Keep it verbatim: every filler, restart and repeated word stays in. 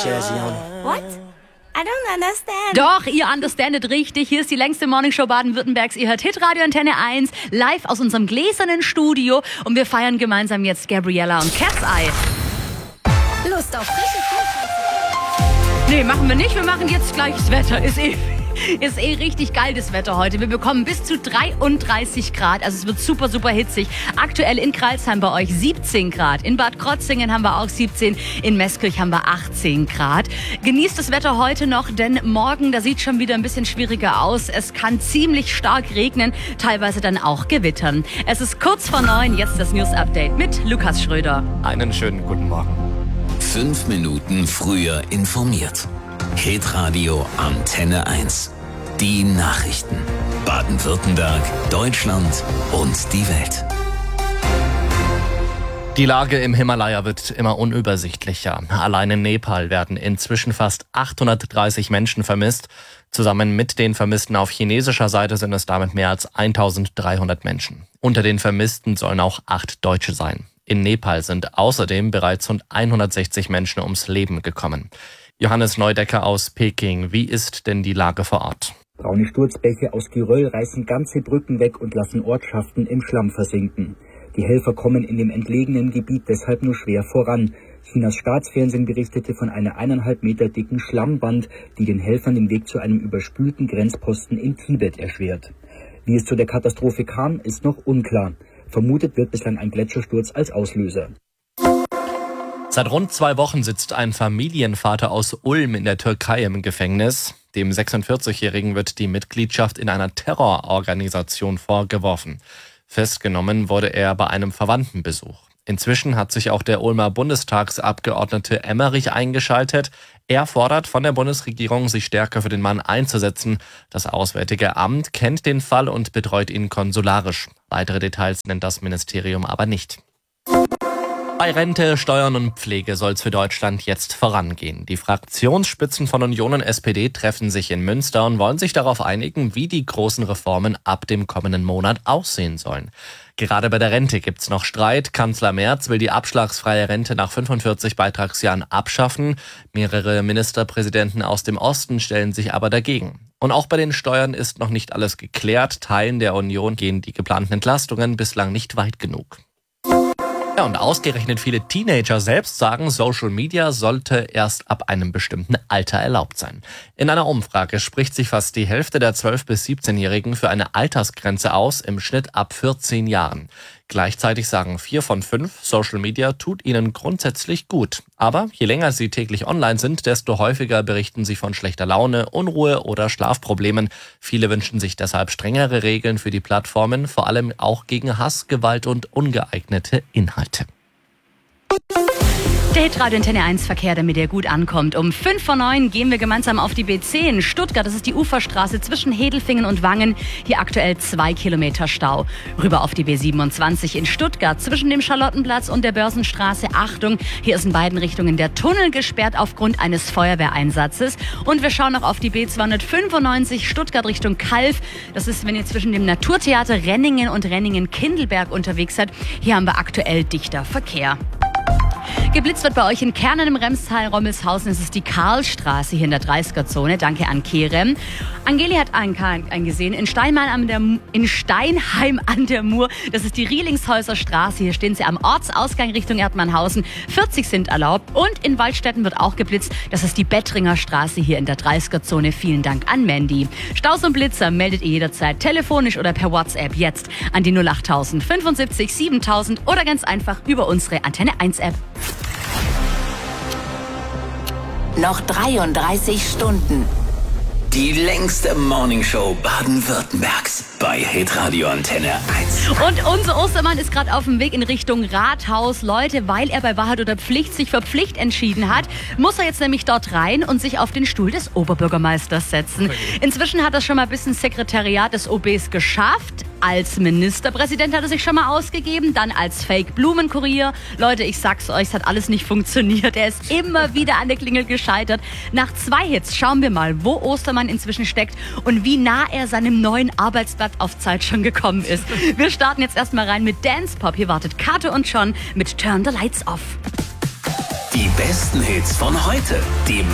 jazzy on. What? I don't understand. Doch, ihr understandet richtig. Hier ist die längste Morningshow Baden-Württembergs. Ihr hört Hitradio Antenne eins, live aus unserem gläsernen Studio. Und wir feiern gemeinsam jetzt Gabriella und Cat's Eye. Lust auf frische Nee, machen wir nicht. Wir machen jetzt gleich das Wetter. Ist eh... Ist eh richtig geil, das Wetter heute. Wir bekommen bis zu dreiunddreißig Grad. Also es wird super, super hitzig. Aktuell in Crailsheim bei euch siebzehn Grad. In Bad Krotzingen haben wir auch siebzehn. In Meßkirch haben wir achtzehn Grad. Genießt das Wetter heute noch, denn morgen, da sieht schon wieder ein bisschen schwieriger aus. Es kann ziemlich stark regnen, teilweise dann auch gewittern. Es ist kurz vor neun. Jetzt das News-Update mit Lukas Schröder. Einen schönen guten Morgen. Fünf Minuten früher informiert. Hitradio Antenne eins. Die Nachrichten. Baden-Württemberg, Deutschland und die Welt. Die Lage im Himalaya wird immer unübersichtlicher. Allein in Nepal werden inzwischen fast achthundertdreißig Menschen vermisst. Zusammen mit den Vermissten auf chinesischer Seite sind es damit mehr als eintausenddreihundert Menschen. Unter den Vermissten sollen auch acht Deutsche sein. In Nepal sind außerdem bereits rund hundertsechzig Menschen ums Leben gekommen. Johannes Neudecker aus Peking, wie ist denn die Lage vor Ort? Braune Sturzbäche aus Geröll reißen ganze Brücken weg und lassen Ortschaften im Schlamm versinken. Die Helfer kommen in dem entlegenen Gebiet deshalb nur schwer voran. Chinas Staatsfernsehen berichtete von einer eineinhalb Meter dicken Schlammwand, die den Helfern den Weg zu einem überspülten Grenzposten in Tibet erschwert. Wie es zu der Katastrophe kam, ist noch unklar. Vermutet wird bislang ein Gletschersturz als Auslöser. Seit rund zwei Wochen sitzt ein Familienvater aus Ulm in der Türkei im Gefängnis. Dem sechsundvierzigjährigen wird die Mitgliedschaft in einer Terrororganisation vorgeworfen. Festgenommen wurde er bei einem Verwandtenbesuch. Inzwischen hat sich auch der Ulmer Bundestagsabgeordnete Emmerich eingeschaltet. Er fordert von der Bundesregierung, sich stärker für den Mann einzusetzen. Das Auswärtige Amt kennt den Fall und betreut ihn konsularisch. Weitere Details nennt das Ministerium aber nicht. Bei Rente, Steuern und Pflege soll es für Deutschland jetzt vorangehen. Die Fraktionsspitzen von Union und S P D treffen sich in Münster und wollen sich darauf einigen, wie die großen Reformen ab dem kommenden Monat aussehen sollen. Gerade bei der Rente gibt's noch Streit. Kanzler Merz will die abschlagsfreie Rente nach fünfundvierzig Beitragsjahren abschaffen. Mehrere Ministerpräsidenten aus dem Osten stellen sich aber dagegen. Und auch bei den Steuern ist noch nicht alles geklärt. Teilen der Union gehen die geplanten Entlastungen bislang nicht weit genug. Ja, und ausgerechnet viele Teenager selbst sagen, Social Media sollte erst ab einem bestimmten Alter erlaubt sein. In einer Umfrage spricht sich fast die Hälfte der zwölf- bis siebzehnjährigen für eine Altersgrenze aus, im Schnitt ab vierzehn Jahren. Gleichzeitig sagen vier von fünf, Social Media tut ihnen grundsätzlich gut. Aber je länger sie täglich online sind, desto häufiger berichten sie von schlechter Laune, Unruhe oder Schlafproblemen. Viele wünschen sich deshalb strengere Regeln für die Plattformen, vor allem auch gegen Hass, Gewalt und ungeeignete Inhalte. Der Hitradio Antenne eins Verkehr, damit er gut ankommt. Um fünf vor neun gehen wir gemeinsam auf die B zehn. Stuttgart, das ist die Uferstraße zwischen Hedelfingen und Wangen. Hier aktuell zwei Kilometer Stau. Rüber auf die B siebenundzwanzig in Stuttgart zwischen dem Charlottenplatz und der Börsenstraße. Achtung, hier ist in beiden Richtungen der Tunnel gesperrt aufgrund eines Feuerwehreinsatzes. Und wir schauen noch auf die B zweihundertfünfundneunzig Stuttgart Richtung Calw. Das ist, wenn ihr zwischen dem Naturtheater Renningen und Renningen-Kindelberg unterwegs seid. Hier haben wir aktuell dichter Verkehr. Geblitzt wird bei euch in Kernen im Remstal, Rommelshausen. Es ist die Karlstraße hier in der dreißiger-Zone. Danke an Kerem. Angeli hat eingesehen, in Steinheim an der, in Steinheim an der Mur. Das ist die Rielingshäuser Straße. Hier stehen sie am Ortsausgang Richtung Erdmannhausen. vierzig sind erlaubt. Und in Waldstätten wird auch geblitzt. Das ist die Bettringer Straße hier in der dreißiger-Zone. Vielen Dank an Mandy. Staus und Blitzer meldet ihr jederzeit telefonisch oder per WhatsApp jetzt an die null acht null fünfundsiebzig siebentausend oder ganz einfach über unsere Antenne eins App. Noch dreiunddreißig Stunden. Die längste Morningshow Baden-Württembergs bei Hitradio Antenne eins. Und unser Ostermann ist gerade auf dem Weg in Richtung Rathaus. Leute, weil er bei Wahrheit oder Pflicht sich für Pflicht entschieden hat, muss er jetzt nämlich dort rein und sich auf den Stuhl des Oberbürgermeisters setzen. Inzwischen hat er schon mal bis ins Sekretariat des O Bs geschafft. Als Ministerpräsident hat er sich schon mal ausgegeben, dann als Fake-Blumenkurier. Leute, ich sag's euch, es hat alles nicht funktioniert. Er ist immer wieder an der Klingel gescheitert. Nach zwei Hits schauen wir mal, wo Ostermann inzwischen steckt und wie nah er seinem neuen Arbeitsblatt auf Zeit schon gekommen ist. Wir starten jetzt erstmal rein mit Dance Pop. Hier wartet Kate und John mit Turn the Lights Off. Die Die besten Hits von heute. Die